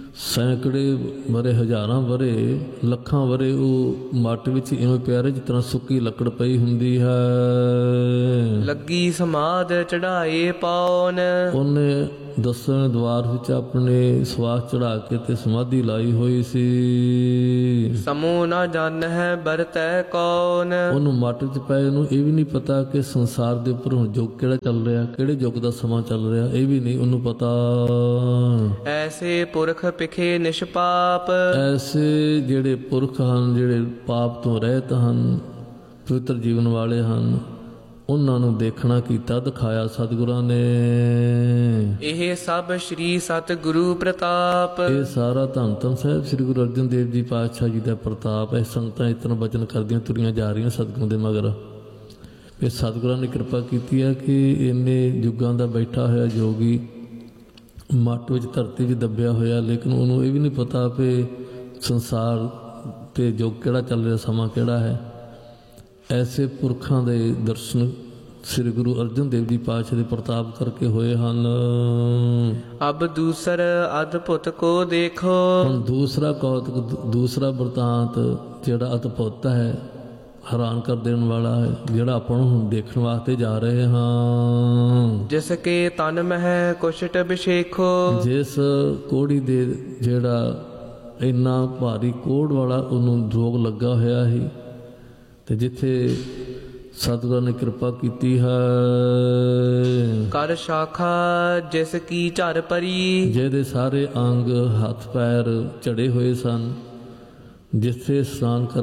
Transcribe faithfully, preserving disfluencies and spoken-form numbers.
ਸੈਂਕੜੇ ਵਰੇ, ਹਜ਼ਾਰਾਂ ਵਰੇ, ਲੱਖਾਂ ਵਰੇ ਉਹ ਮੱਟ ਵਿੱਚ ਇਵੇਂ ਪਿਆ ਰਿਹਾ ਜਿਸ ਤਰ੍ਹਾਂ ਸੁੱਕੀ ਲੱਕੜ ਪਈ ਹੁੰਦੀ ਹੈ। ਲੱਗੀ ਸਮਾਧ ਚੜਾਏ ਪਾਉਨ, ਉਹਨੇ ਦਸਵੇਂ ਦਵਾਰ ਵਿੱਚ ਆਪਣੇ ਸਵਾਸ ਚੜਾ ਕੇ ਤੇ ਸਮਾਧੀ ਲਾਈ ਹੋਈ ਸੀ। ਸਮੂਹ ਨਾ ਜਾਣ ਹੈ ਵਰਤੈ ਕੌਣ, ਉਹਨੂੰ ਮੱਟ ਵਿੱਚ ਪਏ ਨੂੰ ਇਹ ਵੀ ਨਹੀਂ ਪਤਾ ਕਿ ਸੰਸਾਰ ਦੇ ਉੱਪਰ ਹੁਣ ਯੁੱਗ ਕਿਹੜਾ ਚੱਲ ਰਿਹਾ, ਕਿਹੜੇ ਯੁੱਗ ਦਾ ਸਮਾਂ ਚੱਲ ਰਿਹਾ, ਇਹ ਵੀ ਨਹੀਂ ਉਹਨੂੰ ਪਤਾ। ਐਸੇ ਪੁਰਖ ਪਿਖੇ ਨਿਸ਼ਪਾਪ, ਐਸੇ ਜਿਹੜੇ ਪੁਰਖ ਹਨ, ਜਿਹੜੇ ਪਾਪ ਤੋਂ ਰਹਿਤ ਹਨ, ਪਵਿੱਤਰ ਜੀਵਨ ਵਾਲੇ ਹਨ, ਉਹਨਾਂ ਨੂੰ ਦੇਖਣਾ ਕੀਤਾ ਦਿਖਾਇਆ ਸਤਿਗੁਰਾਂ ਨੇ। ਇਹ ਸਭ ਸ਼੍ਰੀ ਸਤਿਗੁਰੂ ਪ੍ਰਤਾਪ, ਇਹ ਸਾਰਾ ਧੰਨ ਧੰਨ ਸਾਹਿਬ ਸ੍ਰੀ ਗੁਰੂ ਅਰਜਨ ਦੇਵ ਜੀ ਪਾਤਸ਼ਾਹ ਜੀ ਦਾ ਪ੍ਰਤਾਪ ਹੈ। ਸੰਗਤਾਂ ਇਸ ਤਰ੍ਹਾਂ ਬਚਨ ਕਰਦੀਆਂ ਤੁਰੀਆਂ ਜਾ ਰਹੀਆਂ ਸਤਿਗੁਰਾਂ ਦੇ ਮਗਰ। ਇਹ ਸਤਿਗੁਰਾਂ ਨੇ ਕਿਰਪਾ ਕੀਤੀ ਹੈ ਕਿ ਇੰਨੇ ਯੁੱਗਾਂ ਦਾ ਬੈਠਾ ਹੋਇਆ ਯੋਗੀ ਮੱਟ ਵਿੱਚ ਧਰਤੀ ਵਿੱਚ ਦੱਬਿਆ ਹੋਇਆ, ਲੇਕਿਨ ਉਹਨੂੰ ਇਹ ਵੀ ਨਹੀਂ ਪਤਾ ਵੀ ਸੰਸਾਰ ਤੇ ਯੁੱਗ ਕਿਹੜਾ ਚੱਲ ਰਿਹਾ, ਸਮਾਂ ਕਿਹੜਾ ਹੈ। ਐਸੇ ਪੁਰਖਾਂ ਦੇ ਦਰਸ਼ਨ ਸ੍ਰੀ ਗੁਰੂ ਅਰਜਨ ਦੇਵ ਜੀ ਪਾਤਸ਼ਾਹ ਦੇ ਪ੍ਰਤਾਪ ਕਰਕੇ ਹੋਏ ਹਨ। ਅਬ ਦੂਸਰ ਅਦਭੁਤ ਕੋ ਦੇਖੋ, ਹੁਣ ਦੂਸਰਾ ਕੌਤਕ, ਦੂਸਰਾ ਬਰਤਾਂਤ ਜਿਹੜਾ ਅਦਭੁਤ ਹੈ, ਹੈਰਾਨ ਕਰ ਦੇਣ ਵਾਲਾ ਹੈ, ਜਿਹੜਾ ਆਪਾਂ ਨੂੰ ਹੁਣ ਦੇਖਣ ਵਾਸਤੇ ਜਾ ਰਹੇ ਹਾਂ। ਜਿਸ ਕੇ ਤਨ ਮਹਿ ਕੁਸ਼ਟ ਅਭਿਸ਼ੇਖੋ, ਜਿਸ ਕੋੜੀ ਦੇ ਜਿਹੜਾ ਇੰਨਾ ਭਾਰੀ ਕੋੜ ਵਾਲਾ ਉਹਨੂੰ ਰੋਗ ਲੱਗਾ ਹੋਇਆ ਸੀ, ਤੇ ਜਿੱਥੇ ਸਤਿਗੁਰਾਂ ਨੇ ਕਿਰਪਾ ਕੀਤੀ ਹੈ। ਕਰ ਸ਼ਾਖਾ ਜਿਸ ਕੀ ਝਰ ਪਰੀ, ਜਿਹਦੇ ਸਾਰੇ ਅੰਗ ਹੱਥ ਪੈਰ ਝੜੇ ਹੋਏ ਸਨ, ਜਿੱਥੇ ਸਨਾਨ ਕਰ